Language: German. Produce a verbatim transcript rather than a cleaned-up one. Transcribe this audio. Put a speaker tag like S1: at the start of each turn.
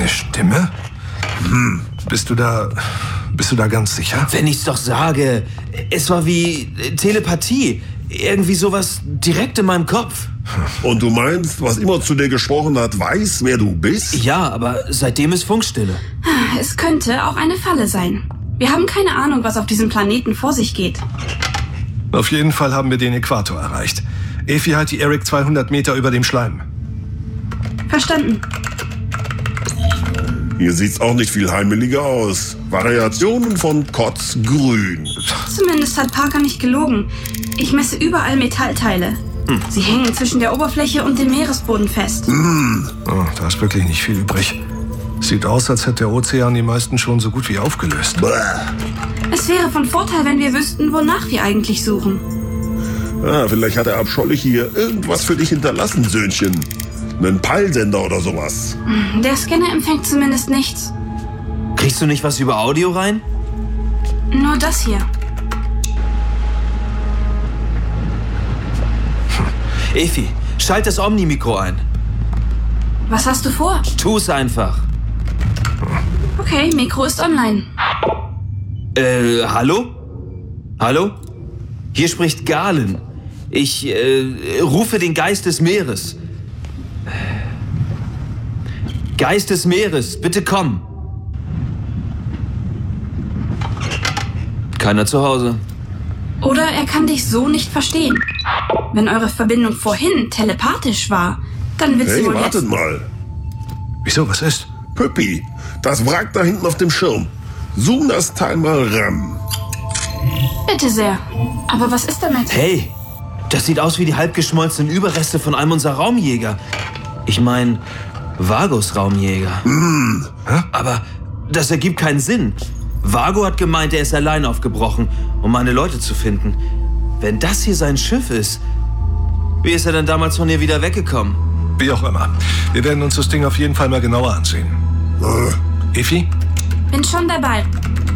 S1: Eine Stimme? Hm. Bist du da... Bist du da ganz sicher?
S2: Wenn ich's doch sage, es war wie Telepathie. Irgendwie sowas direkt in meinem Kopf.
S3: Und du meinst, was immer zu dir gesprochen hat, weiß, wer du bist?
S2: Ja, aber seitdem ist Funkstille.
S4: Es könnte auch eine Falle sein. Wir haben keine Ahnung, was auf diesem Planeten vor sich geht.
S1: Auf jeden Fall haben wir den Äquator erreicht. Efi, halt die Eric zweihundert Meter über dem Schleim.
S4: Verstanden.
S3: Hier sieht's auch nicht viel heimeliger aus. Variationen von Kotzgrün.
S4: Zumindest hat Parker nicht gelogen. Ich messe überall Metallteile. Hm. Sie hängen zwischen der Oberfläche und dem Meeresboden fest.
S1: Hm. Oh, da ist wirklich nicht viel übrig. Sieht aus, als hätte der Ozean die meisten schon so gut wie aufgelöst.
S3: Bäh.
S4: Es wäre von Vorteil, wenn wir wüssten, wonach wir eigentlich suchen.
S3: Ah, vielleicht hat der Abschollich hier irgendwas für dich hinterlassen, Söhnchen. Einen Peilsender oder sowas.
S4: Der Scanner empfängt zumindest nichts.
S2: Kriegst du nicht was über Audio rein?
S4: Nur das hier.
S2: Hm. Efi, schalt das Omni-Mikro ein.
S4: Was hast du vor?
S2: Tu's einfach.
S4: Okay, Mikro ist online.
S2: Äh, hallo? Hallo? Hier spricht Galen. Ich, äh, rufe den Geist des Meeres. Geist des Meeres, bitte komm. Keiner zu Hause.
S4: Oder er kann dich so nicht verstehen. Wenn eure Verbindung vorhin telepathisch war, dann wird sie
S3: Hey,
S4: wohl
S3: wartet
S4: jetzt...
S3: mal.
S1: Wieso, was ist?
S3: Püppi, das Wrack da hinten auf dem Schirm. Zoom das Teil mal ran.
S4: Bitte sehr. Aber was ist damit?
S2: Hey, das sieht aus wie die halbgeschmolzenen Überreste von einem unserer Raumjäger. Ich meine, Vagos Raumjäger.
S3: Mm.
S2: Aber das ergibt keinen Sinn. Vago hat gemeint, er ist allein aufgebrochen, um meine Leute zu finden. Wenn das hier sein Schiff ist, wie ist er denn damals von hier wieder weggekommen?
S1: Wie auch immer. Wir werden uns das Ding auf jeden Fall mal genauer ansehen.
S3: Äh.
S1: Efi?
S4: Bin schon dabei.